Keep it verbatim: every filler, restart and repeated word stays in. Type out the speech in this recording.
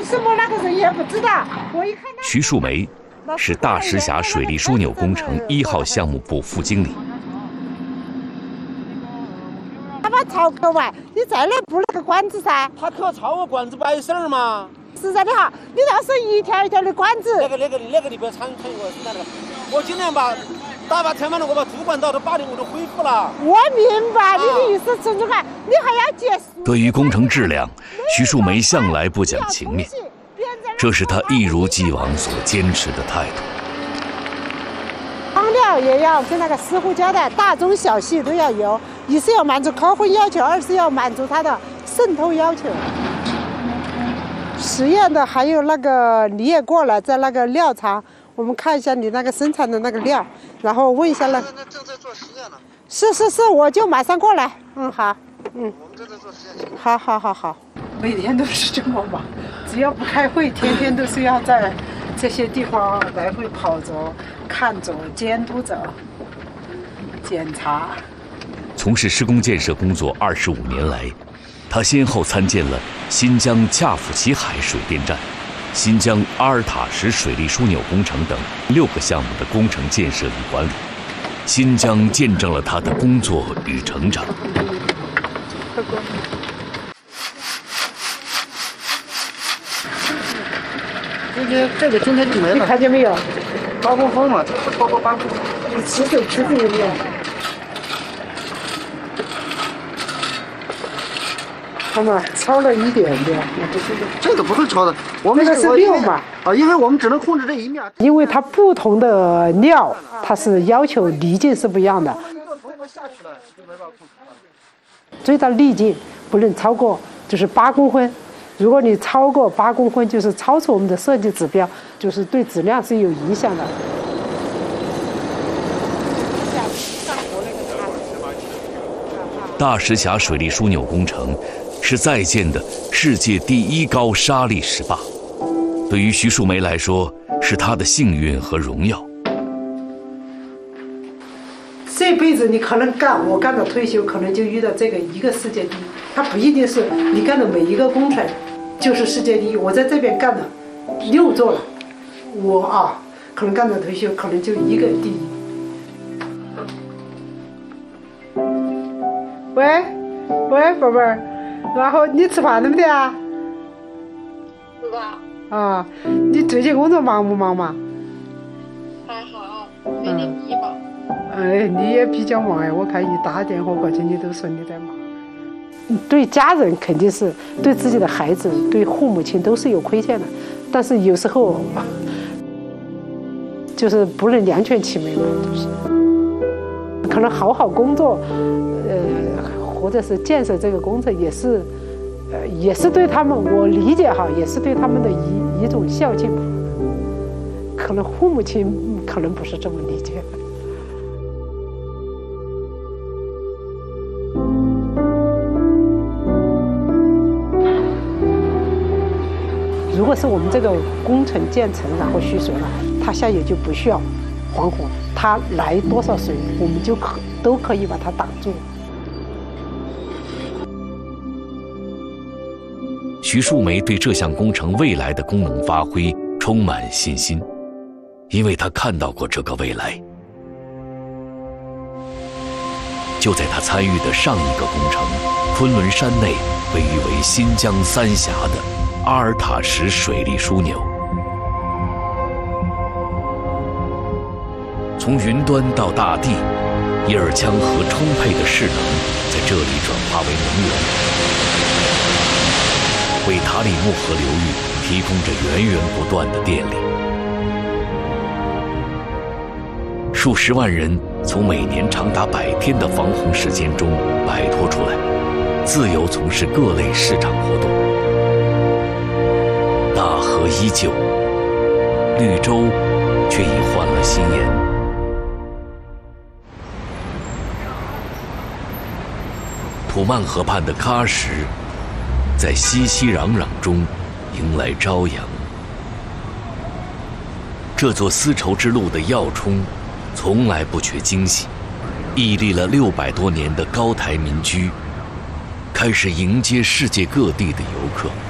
什么那个人也不知道。我一看他。 徐树梅是大石峡水利枢纽工程一号项目部副经理。 他把槽口完，你再来布那个管子噻。 他可超个管子摆事儿嘛。 实在的哈，你要是一条一条的管子。 那个那个那个你不要铲铲我，是那个。我今年把打把填满了，我把主管道都把的我都恢复了。 我明白你的意思，陈主任，你还要结束。 对于工程质量，徐树梅向来不讲情面，这是她一如既往所坚持的态度。 厂料也要跟那个师傅交代，大中小细都要有，一是要满足考混要求，二是要满足它的渗透要求。实验的还有那个你也过来，在那个料厂，我们看一下你那个生产的那个料，然后问一下那。 那正在做实验呢。 是是是，我就马上过来。嗯，好，嗯。 我们正在做实验。 好好好好。每天都是这么忙，只要不开会，天天都是要在这些地方来回跑着、看着、监督着、检查。 从事施工建设工作二十五年来，他先后参建了新疆恰甫其海水电站、新疆阿尔塔什水利枢纽工程等六个项目的工程建设与管理。新疆见证了他的工作与成长。 今天这个今天就没了， 你看见没有？ 八公分嘛，这不超过八公分。 你吃水吃水有没有？看嘛，超了一点点。 这个不会超的，我们这个是六嘛。 啊，因为我们只能控制这一面。 因为它不同的料，它是要求粒径是不一样的。最大粒径不能超过就是八公分，如果你超过八公分，就是超出我们的设计指标，就是对质量是有影响的。 大石峡水利枢纽工程是在建的世界第一高沙砾石坝，对于徐树梅来说，是她的幸运和荣耀。 这辈子你可能干，我干到退休，可能就遇到这个一个世界第一。它不一定是你干的每一个工程就是世界第一。我在这边干了六座了，我啊，可能干到退休，可能就一个第一。喂，喂，宝贝儿，然后你吃饭了没得啊？ 是吧？ 啊，你最近工作忙不忙嘛？ 还好，有点迷茫。 哎，你也比较忙哎，我看一打电话过去，你都说你在忙。对家人肯定是，对自己的孩子、对父母亲都是有亏欠的，但是有时候就是不能两全其美嘛，就是可能好好工作，呃，或者是建设这个工程也是，呃，也是对他们，我理解哈，也是对他们的一一种孝敬吧。可能父母亲可能不是这么理解。如果是我们这个工程建成，然后蓄水了，它下游就不需要防洪，它来多少水，我们就可都可以把它挡住。 徐树梅对这项工程未来的功能发挥充满信心，因为她看到过这个未来。就在她参与的上一个工程——昆仑山内被誉为新疆三峡的阿尔塔什水利枢纽，从云端到大地，叶尔羌河充沛的势能在这里转化为能源，为塔里木河流域提供着源源不断的电力。数十万人从每年长达百天的防洪时间中摆脱出来，自由从事各类市场活动。大河依旧，绿洲却已换了新颜。土曼河畔的喀什，在熙熙攘攘中迎来朝阳。这座丝绸之路的要冲，从来不缺惊喜。屹立了六百多年的高台民居，开始迎接世界各地的游客。